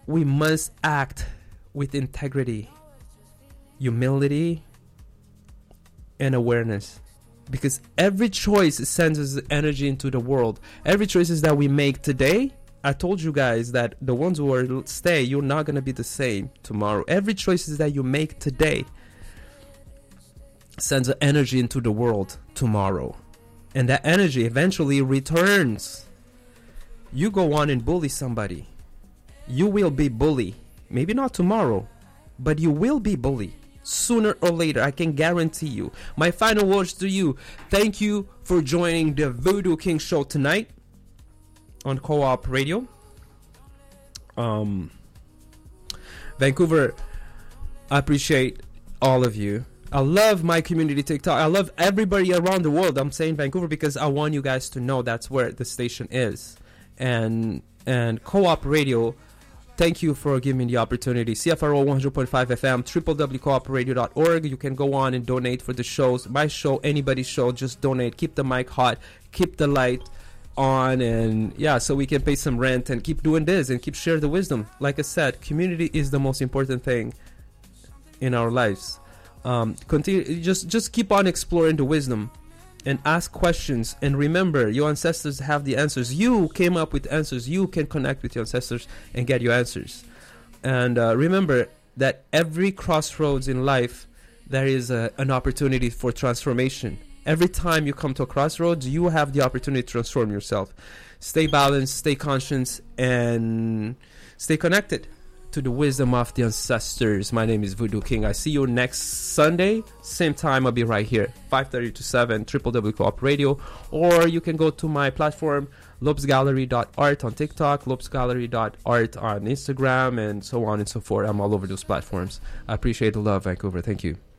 we must act with integrity, humility, and awareness. Because every choice sends us energy into the world. Every choices that we make today, I told you guys that the ones who are stay, you're not going to be the same tomorrow. Every choices that you make today sends energy into the world tomorrow. And that energy eventually returns. You go on and bully somebody. You will be bullied. Maybe not tomorrow, but you will be bullied. Sooner or later, I can guarantee you. My final words to you. Thank you for joining the Voodoo King Show tonight on Co-op Radio. Vancouver, I appreciate all of you. I love my community TikTok. I love everybody around the world. I'm saying Vancouver because I want you guys to know that's where the station is. And Co-op Radio, thank you for giving me the opportunity. CFRO 100.5 FM, www.coopradio.org. You can go on and donate for the shows. My show, anybody's show, just donate. Keep the mic hot. Keep the light on. And yeah, so we can pay some rent and keep doing this and keep sharing the wisdom. Like I said, community is the most important thing in our lives. Continue, just keep on exploring the wisdom and ask questions. And remember, your ancestors have the answers. You came up with answers. You can connect with your ancestors and get your answers. And remember that every crossroads in life, there is an opportunity for transformation. Every time you come to a crossroads, you have the opportunity to transform yourself. Stay balanced, stay conscious, and stay connected to the wisdom of the ancestors. My name is Voodoo King. I see you next Sunday, same time. I'll be right here, 5:30 to 7, www.co-op radio, or you can go to my platform, lopesgallery.art on TikTok, lopesgallery.art on Instagram, and so on and so forth. I'm all over those platforms. I appreciate the love, Vancouver. Thank you.